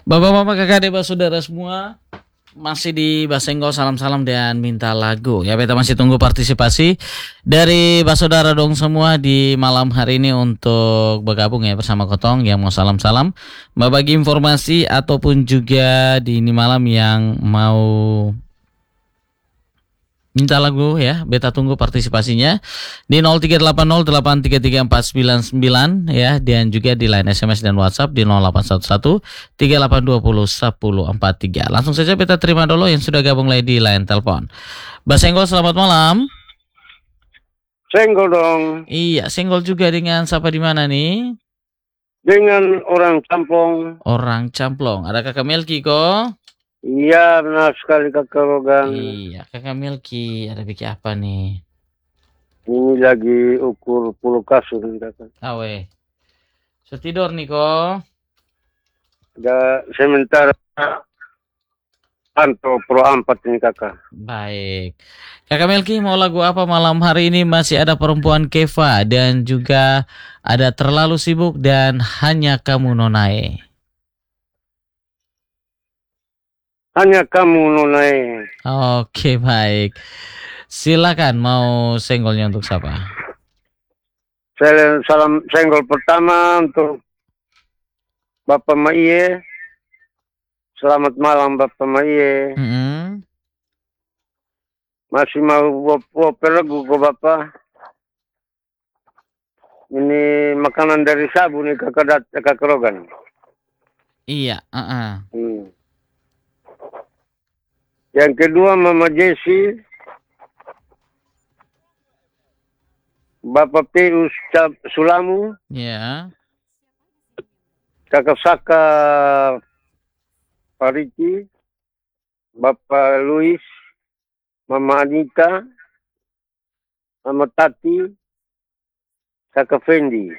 Bapak-bapak, kakak, adik, saudara semua, masih di Basenggol salam-salam dan minta lagu. Ya, beta masih tunggu partisipasi dari saudara dong semua di malam hari ini untuk bergabung ya bersama Kotong yang mau salam-salam, berbagi informasi ataupun juga di ini malam yang mau minta lagu ya. Beta tunggu partisipasinya di 0380833499 ya, dan juga di line SMS dan WhatsApp di 081138201043. Langsung saja beta terima dulu yang sudah gabung lagi di line telepon. Basenggol, selamat malam. Senggol dong. Iya, senggol juga dengan siapa di mana nih? Dengan orang Campong. Orang Camplong. Ada Kakak Melki kok? Iya, benar sekali Kakak Rogan. Iya, Kakak Melki ada bikin apa nih? Ini lagi ukur puluh kasur nih Kakak. Awe. So tidur nih kok? Ada sementara Anto Pro 4 ini Kakak. Baik. Kakak Melki mau lagu apa malam hari ini? Masih ada Perempuan Keva dan juga ada Terlalu Sibuk dan Hanya Kamu Nonae. Hanya Kamu Nonae. Oke, baik. Silakan, mau senggolnya untuk siapa? Salam senggol pertama untuk Bapak Maiye. Selamat malam Bapak Maiye. Masih mau lagu ke Bapak? Ini makanan dari Sabu nih Kakak Rogan. Iya. Yang kedua Mama Jessi, Bapak Pius Sulamu, Ya. Kakak Saka Pariki, Bapak Luis, Mama Anita, Mama Tati, Kakak Fendi.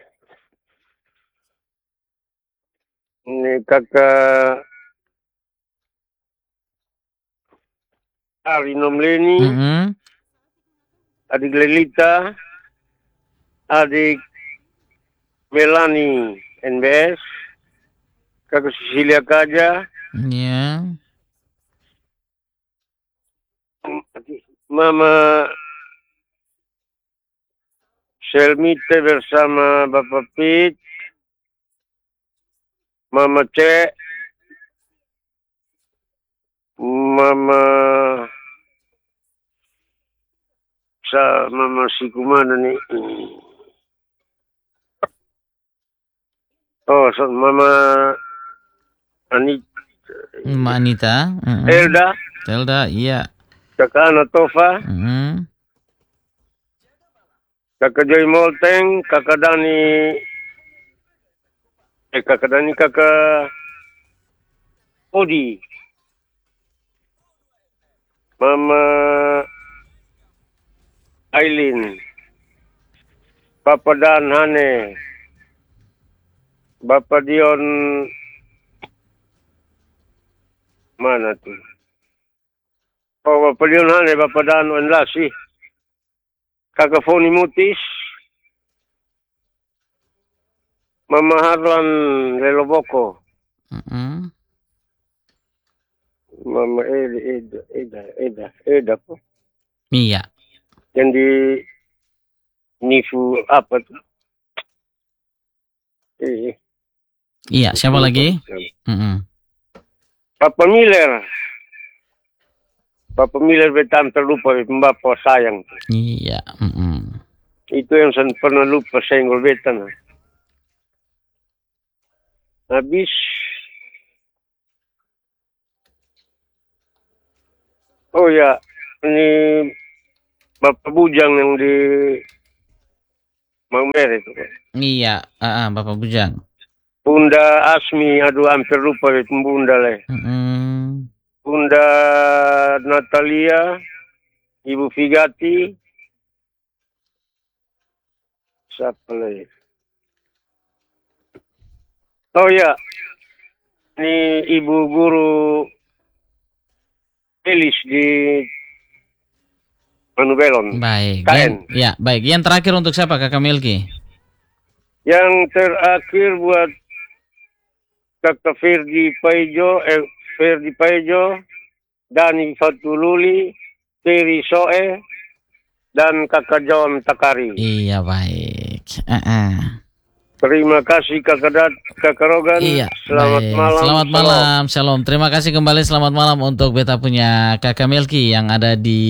Ini Kakak Ari Nomleni, adik Lelita, adik Melani NBS, Kakak Cecilia Kaja, Ya. Mama Selmite bersama Bapak Pit, Mama C, Mama si kumana nih? Oh, Mama Anita. Elda, iya. Kakak Anatofa, Kakak Joy Molteng, Kakak Dani, Kakak Odi, Mama Aileen, Bapak Dan Hane, Bapak Dion, mana tuh? Oh, Bapak Dion Hane, Bapak Dan Wanlasi, Kakak Foni Mutis, Mama Harlan Leloboko, Mama Eda po. Iya. Yang di Nifu apa tuh? Iya, siapa lagi? Papa Miller. Papa Miller betam terlupa Bapak sayang. Iya. Itu yang saya pernah lupa senggol betan. Habis oh ya, ini Bapak Bujang yang di Mang Mer itu. Iya, Bapak Bujang. Bunda Asmi, aduh hampir lupa itu Bunda leh. Bunda Natalia, Ibu Figati, siapa lagi? Oh ya, ini Ibu Guru Elis di Manubelon. Baik. KN. Ya, baik. Yang terakhir untuk siapa Kakak Melki? Yang terakhir buat Kakak Ferdi Paijo, Dani Fatululi, Terry Soe, dan Kakak John Takari. Iya, baik. Terima kasih Kakak Rogan. Iya, Selamat baik. malam. Selamat Shalom. malam, shalom. Terima kasih kembali, selamat malam untuk beta punya Kakak Melki yang ada di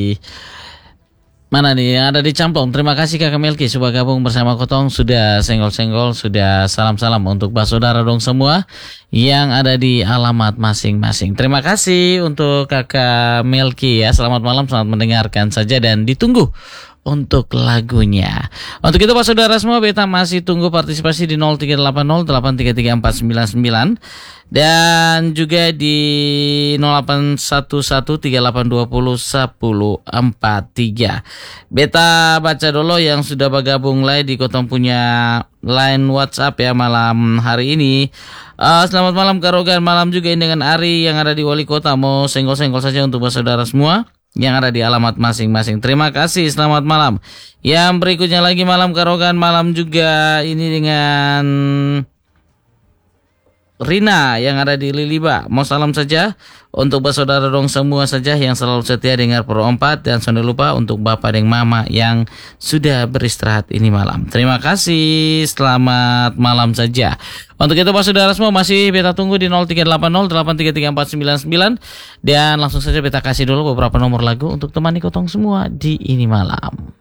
mana nih? Yang ada di Camplong. Terima kasih Kakak Melki sudah gabung bersama Kotong, sudah senggol-senggol, sudah salam-salam untuk saudara dong semua yang ada di alamat masing-masing. Terima kasih untuk Kakak Melki ya. Selamat malam, selamat mendengarkan saja dan ditunggu untuk lagunya. Untuk itu saudara semua, beta masih tunggu partisipasi di 0380833499 dan juga di 081138201043. Beta baca dulu yang sudah bergabung live di Kotong punya line WhatsApp ya malam hari ini. Selamat malam Kak Rogan, malam juga ini dengan Ari yang ada di Wali Kota. Mau senggol-senggol saja untuk saudara semua yang ada di alamat masing-masing. Terima kasih, selamat malam. Yang berikutnya lagi malam Karogan, malam juga ini dengan Rina yang ada di Liliba. Mau salam saja untuk saudara dong semua saja yang selalu setia dengar Pro 4 dan jangan lupa untuk Bapak dan Mama yang sudah beristirahat ini malam. Terima kasih, selamat malam saja. Untuk itu saudara semua masih beta tunggu di 0380833499 dan langsung saja beta kasih dulu beberapa nomor lagu untuk temani Kotong semua di ini malam.